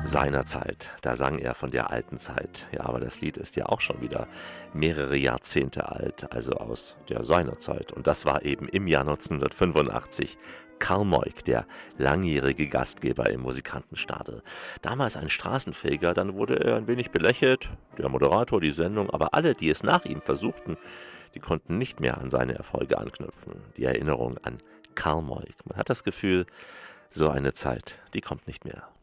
Seinerzeit, da sang er von der alten Zeit. Ja, aber das Lied ist ja auch schon wieder mehrere Jahrzehnte alt, also aus der Seinerzeit. Und das war eben im Jahr 1985 Karl Moik, der langjährige Gastgeber im Musikantenstadel. Damals ein Straßenfeger, dann wurde er ein wenig belächelt, der Moderator, die Sendung, aber alle, die es nach ihm versuchten, die konnten nicht mehr an seine Erfolge anknüpfen. Die Erinnerung an Karl Moik. Man hat das Gefühl, so eine Zeit, die kommt nicht mehr.